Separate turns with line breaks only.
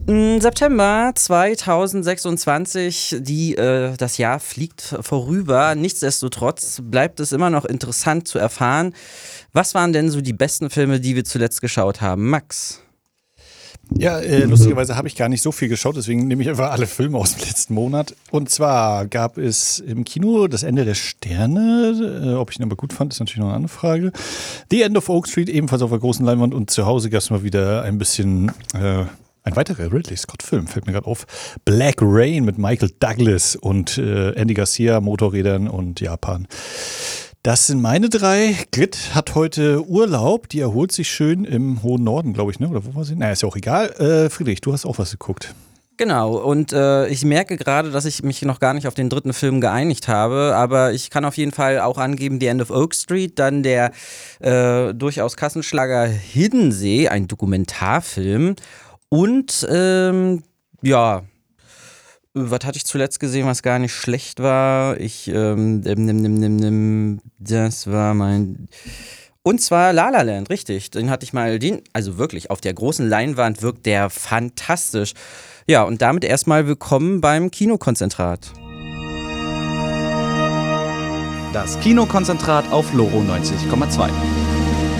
September 2026, das Jahr fliegt vorüber. Nichtsdestotrotz bleibt es immer noch interessant zu erfahren, was waren denn so die besten Filme, die wir zuletzt geschaut haben? Max?
Ja, lustigerweise habe ich gar nicht so viel geschaut, deswegen nehme ich einfach alle Filme aus dem letzten Monat. Und zwar gab es im Kino Das Ende der Sterne. Ob ich ihn aber gut fand, ist natürlich noch eine andere Frage. The End of Oak Street, ebenfalls auf der großen Leinwand. Und zu Hause gab es mal wieder ein bisschen, ein weiterer Ridley Scott-Film, fällt mir gerade auf. Black Rain mit Michael Douglas und Andy Garcia, Motorrädern und Japan. Das sind meine drei. Grit hat heute Urlaub, die erholt sich schön im hohen Norden, glaube ich, ne? Oder wo war sie? Naja, ist ja auch egal. Friedrich, du hast auch was geguckt.
Genau, und ich merke gerade, dass ich mich noch gar nicht auf den dritten Film geeinigt habe, aber ich kann auf jeden Fall auch angeben, The End of Oak Street, dann der durchaus Kassenschlager Hiddensee, ein Dokumentarfilm und was hatte ich zuletzt gesehen, was gar nicht schlecht war? Das war mein... Und zwar La La Land, richtig. Den hatte ich mal, also wirklich, auf der großen Leinwand wirkt der fantastisch. Ja, und damit erstmal willkommen beim Kinokonzentrat.
Das Kinokonzentrat auf Loro 90,2.